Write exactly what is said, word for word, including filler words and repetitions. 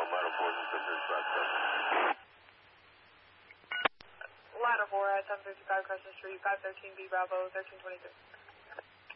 Ladder four, seven thirty-five, Ladder four at seven fifty-five Crescent Street, five thirteen B Bravo, thirteen twenty-two.